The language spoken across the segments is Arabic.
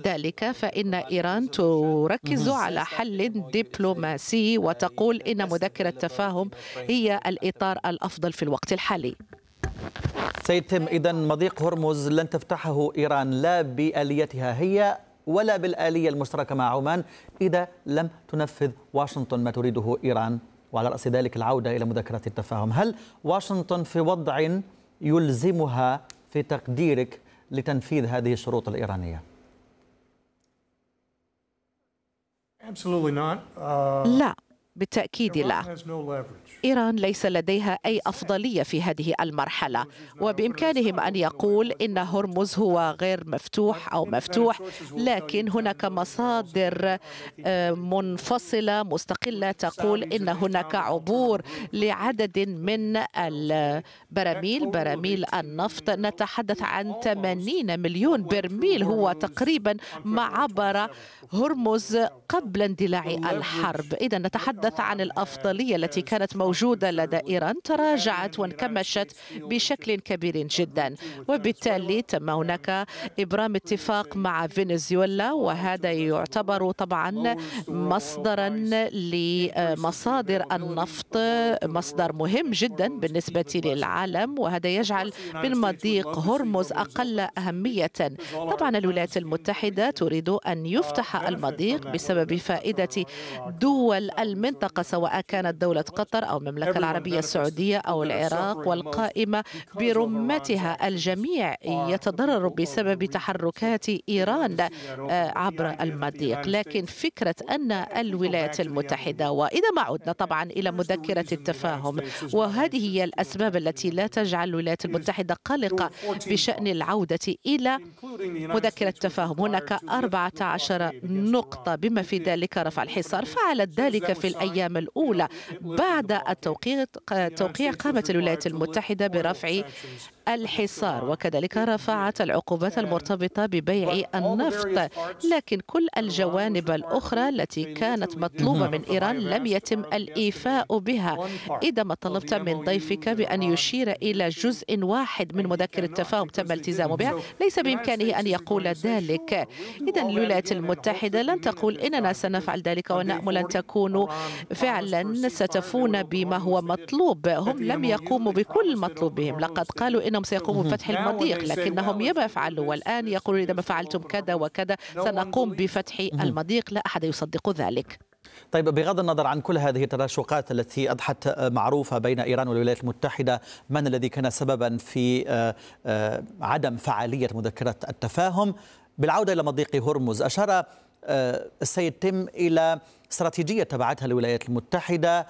ذلك فإن إيران تركز على حل دبلوماسي وتقول إن مذكرة التفاهم هي الإطار الأفضل في الوقت الحالي. سيتم إذن مضيق هرمز لن تفتحه إيران لا بآليتها هي ولا بالآلية المشتركة مع عمان إذا لم تنفذ واشنطن ما تريده إيران، وعلى رأس ذلك العودة إلى مذكرة التفاهم. هل واشنطن في وضع يلزمها في تقديرك لتنفيذ هذه الشروط الإيرانية؟ لا، بالتأكيد لا. إيران ليس لديها أي أفضلية في هذه المرحلة، وبإمكانهم أن يقول إن هرمز هو غير مفتوح أو مفتوح، لكن هناك مصادر منفصلة مستقلة تقول إن هناك عبور لعدد من براميل النفط. نتحدث عن 80 مليون برميل هو تقريبا ما عبر هرمز قبل اندلاع الحرب. إذا نتحدث عن الأفضلية التي كانت موجودة لدى إيران تراجعت وانكمشت بشكل كبير جدا، وبالتالي تم هناك إبرام اتفاق مع فنزويلا، وهذا يعتبر طبعا مصدرا لمصادر النفط، مصدر مهم جدا بالنسبة للعالم، وهذا يجعل من مضيق هرمز أقل أهمية. طبعا الولايات المتحدة تريد أن يفتح المضيق بسبب فائدة دول المنطقة، سواء كانت دولة قطر أو المملكة العربية السعودية أو العراق والقائمة برمتها. الجميع يتضرر بسبب تحركات إيران عبر المضيق، لكن فكرة أن الولايات المتحدة، وإذا ما عدنا طبعا إلى مذكرة التفاهم، وهذه هي الأسباب التي لا تجعل الولايات المتحدة قلقة بشأن العودة إلى مذكرة التفاهم. هناك 14 نقطة بما في ذلك رفع الحصار. فعلت ذلك في الأيام الأولى بعد التوقيع قامت الولايات المتحدة برفع الحصار، وكذلك رفعت العقوبات المرتبطة ببيع النفط، لكن كل الجوانب الأخرى التي كانت مطلوبة من إيران لم يتم الإيفاء بها. إذا ما طلبت من ضيفك بأن يشير إلى جزء واحد من مذكرة التفاهم تم الالتزام بها، ليس بإمكانه أن يقول ذلك. إذا الولايات المتحدة لن تقول إننا سنفعل ذلك ونأمل أن تكونوا فعلا ستفون بما هو مطلوب. هم لم يقوموا بكل مطلوب بهم، لقد قالوا إنهم سيقوموا بفتح المضيق لكنهم يما يفعلوا، والآن يقولون إذا ما فعلتم كذا وكذا سنقوم بفتح المضيق. لا أحد يصدق ذلك. طيب، بغض النظر عن كل هذه التناشقات التي أضحت معروفة بين إيران والولايات المتحدة، من الذي كان سببا في عدم فعالية مذكرة التفاهم؟ بالعودة إلى مضيق هرمز، أشار السيد تيم إلى استراتيجية تبعتها الولايات المتحدة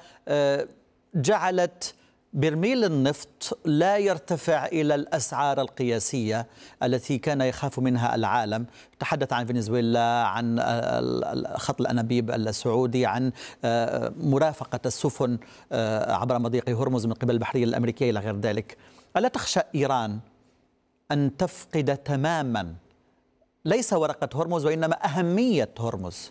جعلت برميل النفط لا يرتفع إلى الأسعار القياسية التي كان يخاف منها العالم. تحدث عن فنزويلا، عن خط الأنابيب السعودي، عن مرافقة السفن عبر مضيق هرمز من قبل البحرية الأمريكية إلى غير ذلك. ألا تخشى إيران أن تفقد تماما ليس ورقة هرمز وإنما أهمية هرمز؟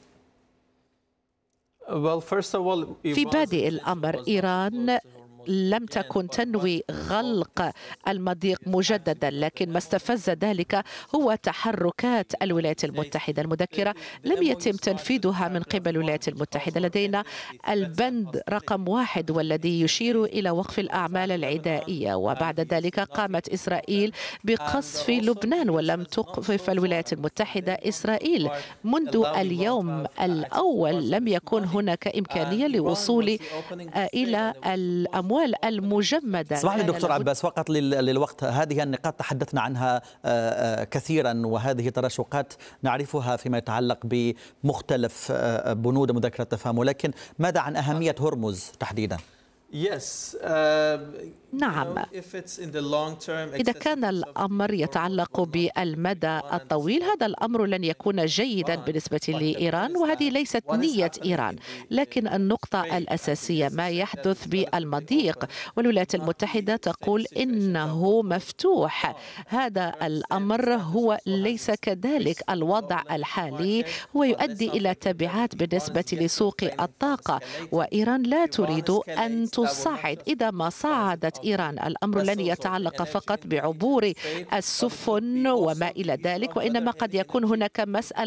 في بادئ الأمر إيران لم تكن تنوي غلق المضيق مجددا، لكن ما استفز ذلك هو تحركات الولايات المتحدة. المذكرة لم يتم تنفيذها من قبل الولايات المتحدة. لدينا البند رقم 1 والذي يشير إلى وقف الأعمال العدائية، وبعد ذلك قامت إسرائيل بقصف لبنان ولم تقف الولايات المتحدة إسرائيل. منذ اليوم الأول لم يكن هناك إمكانية للوصول إلى الأموال المجمدة. اسمح لي دكتور عباس فقط للوقت، هذه النقاط تحدثنا عنها كثيرا، وهذه تراشقات نعرفها فيما يتعلق بمختلف بنود مذكرة التفاهم، ولكن ماذا عن أهمية هرمز تحديدا؟ نعم، إذا كان الأمر يتعلق بالمدى الطويل هذا الأمر لن يكون جيدا بالنسبة لإيران، وهذه ليست نية إيران. لكن النقطة الأساسية ما يحدث بالمضيق، والولايات المتحدة تقول إنه مفتوح. هذا الأمر هو ليس كذلك. الوضع الحالي هو يؤدي إلى تبعات بالنسبة لسوق الطاقة، وإيران لا تريد أن تصعد. إذا ما صعدت إيران الأمر لن يتعلق فقط بعبور السفن وما إلى ذلك، وإنما قد يكون هناك مسألة